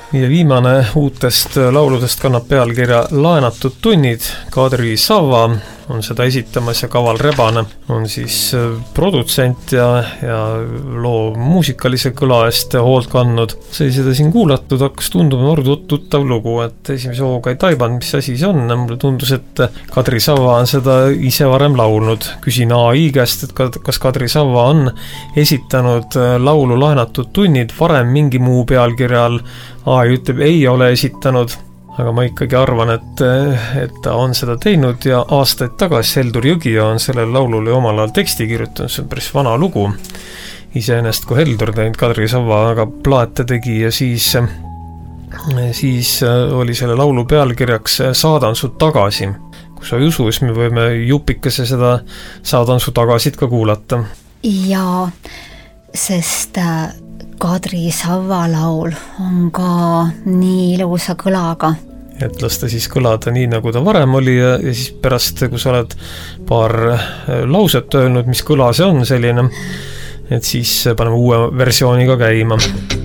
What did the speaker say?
Ja viimane uutest lauludest kannab pealkirja Laenatud tunnid. Kadri Sava on seda esitamas ja Kaval Rebane on siis produtsent ja loo muusikalise kõla eest hoolt kandnud. Sai seda siin kuulatud, hakkas tunduma tuttav lugu, et esimese hooga ei taibanud, mis asi see on. Mulle tundus, et Kadri Sava on seda ise varem laulnud. Küsin AI käest, et kas Kadri Sava on esitanud laulu Laenatud tunnid varem mingi muu pealkirja all. AI ütleb, ei ole esitanud, aga ma ikkagi arvan, et ta on seda teinud ja aastaid tagasi Heldur Jõgija on sellele laulule omal ajal teksti kirjutanud, see on päris vana lugu. Iseenesest kui Heldur teinud Kadri Sava, aga plaate tegi ja siis oli selle laulu pealkirjaks Saadan su tagasi. Kui sa ei usu, siis me võime jupikese seda Saadan su tagasit ka kuulata. Jaa, sest Kadri Sava laul on ka nii ilusa kõlaga. Et lasta siis kõlada nii, nagu ta varem oli ja siis pärast, kui sa oled paar lauset öelnud, mis kõla see on selline, et siis paneme uue versiooniga käima.